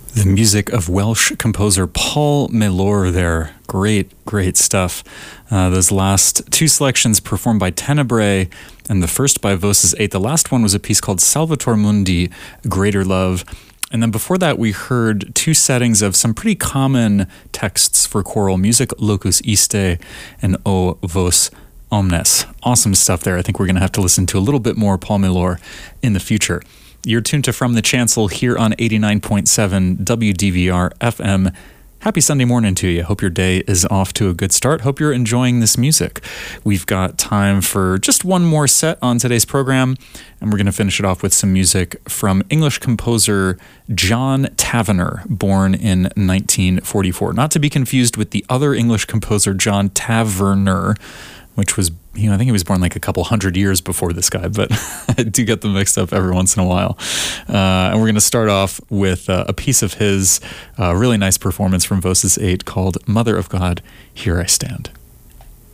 The music of Welsh composer Paul Mellor there. Great, great stuff. Those last two selections performed by Tenebrae and the first by Voces 8. The last one was a piece called Salvator Mundi, Greater Love. And then before that, we heard two settings of some pretty common texts for choral music, Locus Iste and O Vos Omnes. Awesome stuff there. I think we're going to have to listen to a little bit more Paul Mellor in the future. You're tuned to From the Chancel here on 89.7 WDVR FM. Happy Sunday morning to you. Hope your day is off to a good start. Hope you're enjoying this music. We've got time for just one more set on today's program, and we're going to finish it off with some music from English composer John Tavener, born in 1944. Not to be confused with the other English composer John Taverner, which was, I think he was born like a couple hundred years before this guy, but I do get them mixed up every once in a while. And we're going to start off with a piece of his really nice performance from Voces 8 called Mother of God, Here I Stand.